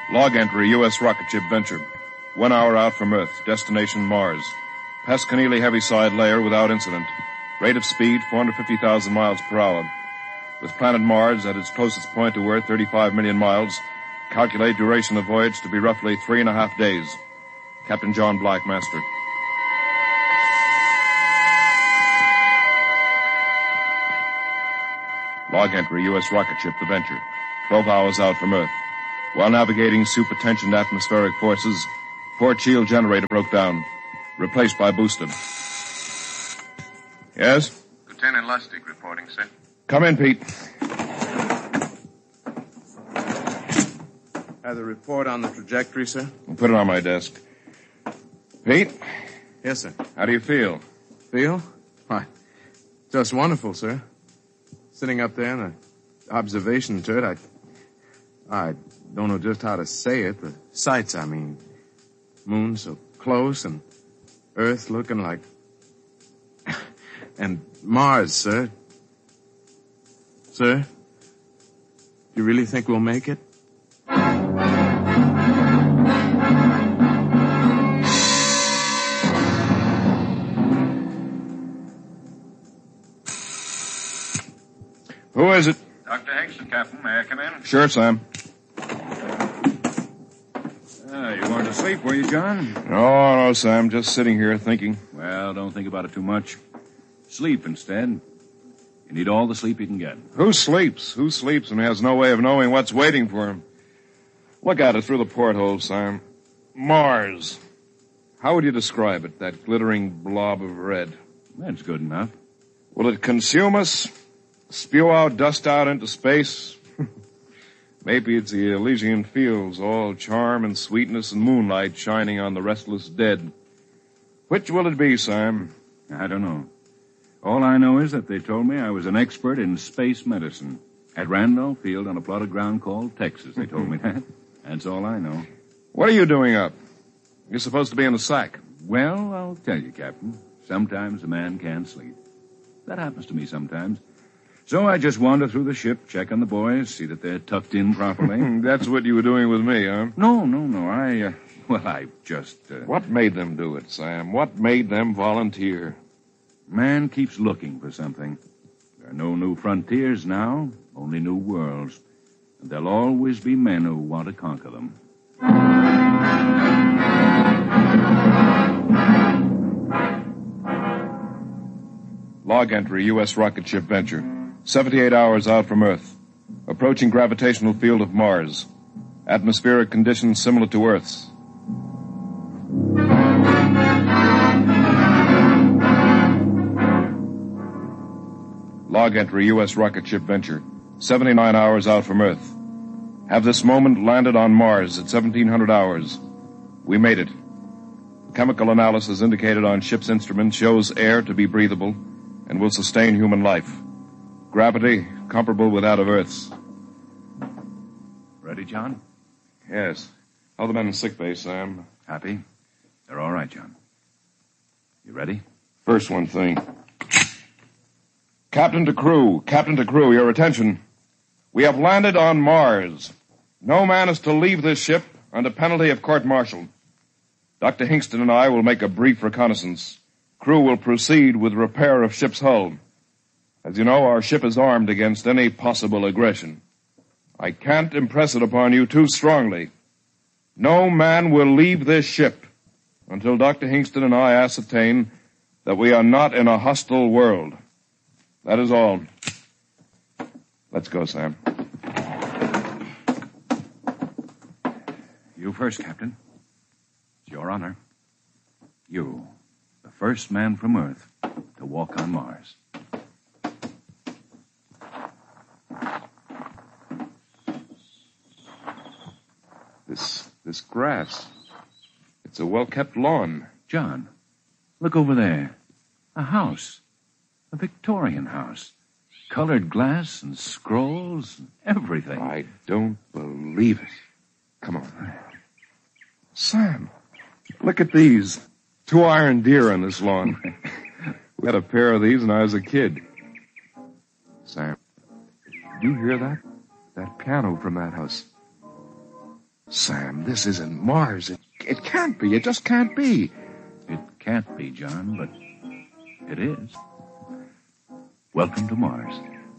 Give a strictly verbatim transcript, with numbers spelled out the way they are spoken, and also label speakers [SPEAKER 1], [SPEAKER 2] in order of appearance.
[SPEAKER 1] Log entry, U S rocket ship Venture. One hour out from Earth. Destination Mars. Past Keneally Heaviside layer without incident. Rate of speed, four hundred fifty thousand miles per hour. With planet Mars at its closest point to Earth, thirty-five million miles. Calculate duration of voyage to be roughly three and a half days. Captain John Black, master. Log entry, U S rocket ship, the Venture. Twelve hours out from Earth. While navigating supertensioned atmospheric forces, port shield generator broke down. Replaced by booster. Yes?
[SPEAKER 2] Lieutenant Lustig reporting, sir.
[SPEAKER 1] Come in, Pete.
[SPEAKER 3] Have the report on the trajectory, sir?
[SPEAKER 1] I'll put it on my desk. Pete?
[SPEAKER 3] Yes, sir.
[SPEAKER 1] How do you feel?
[SPEAKER 3] Feel? Why, just wonderful, sir. Sitting up there in the observation turret, I, I don't know just how to say it. The sights, I mean. Moon so close and Earth looking like... and Mars, sir. Sir? You really think we'll make it?
[SPEAKER 1] Who is it?
[SPEAKER 2] Doctor Hingston, Captain. May I come in?
[SPEAKER 1] Sure, Sam.
[SPEAKER 4] Ah, you weren't asleep, were you, John?
[SPEAKER 1] No, no, Sam. Just sitting here thinking.
[SPEAKER 4] Well, don't think about it too much. Sleep instead. You need all the sleep you can get.
[SPEAKER 1] Who sleeps? Who sleeps and has no way of knowing what's waiting for him? Look at it through the porthole, Sam. Mars. How would you describe it, that glittering blob of red?
[SPEAKER 4] That's good enough.
[SPEAKER 1] Will it consume us? Spew out, dust out into space? Maybe it's the Elysian fields, all charm and sweetness and moonlight shining on the restless dead. Which will it be, Sam?
[SPEAKER 4] I don't know. All I know is that they told me I was an expert in space medicine. At Randolph Field on a plot of ground called Texas, they told me that. That's all I know.
[SPEAKER 1] What are you doing up? You're supposed to be in the sack.
[SPEAKER 4] Well, I'll tell you, Captain. Sometimes a man can't sleep. That happens to me sometimes. So I just wander through the ship, check on the boys, see that they're tucked in properly.
[SPEAKER 1] That's what you were doing with me, huh?
[SPEAKER 4] No, no, no. I, uh, well, I just... Uh...
[SPEAKER 1] What made them do it, Sam? What made them volunteer?
[SPEAKER 4] Man keeps looking for something. There are no new frontiers now, only new worlds. And there'll always be men who want to conquer them.
[SPEAKER 1] Log entry, U S rocket ship Venture. seventy-eight hours out from Earth. Approaching gravitational field of Mars. Atmospheric conditions similar to Earth's. Log entry, U S rocket ship Venture. seventy-nine hours out from Earth. Have this moment landed on Mars at seventeen hundred hours. We made it. Chemical analysis indicated on ship's instruments shows air to be breathable and will sustain human life. Gravity comparable with that of Earth's.
[SPEAKER 4] Ready, John?
[SPEAKER 1] Yes. How are the men in sick bay, Sam?
[SPEAKER 4] Happy? They're all right, John. You ready?
[SPEAKER 1] First one thing. Captain to crew, Captain to crew, your attention. We have landed on Mars. No man is to leave this ship under penalty of court-martial. Doctor Hingston and I will make a brief reconnaissance. Crew will proceed with repair of ship's hull. As you know, our ship is armed against any possible aggression. I can't impress it upon you too strongly. No man will leave this ship until Doctor Hingston and I ascertain that we are not in a hostile world. That is all. Let's go, Sam.
[SPEAKER 4] You first, Captain. It's your honor. You, the first man from Earth to walk on Mars.
[SPEAKER 1] This, this grass, it's a well-kept lawn.
[SPEAKER 4] John, look over there. A house. A Victorian house. Colored glass and scrolls and everything.
[SPEAKER 1] I don't believe it. Come on. Sam, look at these. Two iron deer on this lawn. We had a pair of these when I was a kid. Sam, did you hear that? That piano from that house. Sam, this isn't Mars. It, it can't be. It just can't be.
[SPEAKER 4] It can't be, John, but it is. Welcome to Mars.